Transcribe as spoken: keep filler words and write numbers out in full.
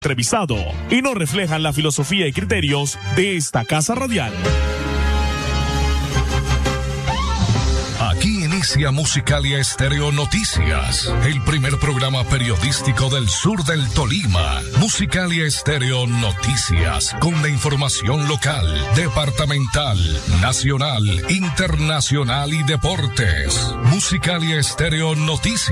Trevisado y no reflejan la filosofía y criterios de esta casa radial. Aquí inicia Musicalia Estéreo Noticias, el primer programa periodístico del sur del Tolima. Musicalia Estéreo Noticias, con la información local, departamental, nacional, internacional y deportes. Musicalia Estéreo Noticias.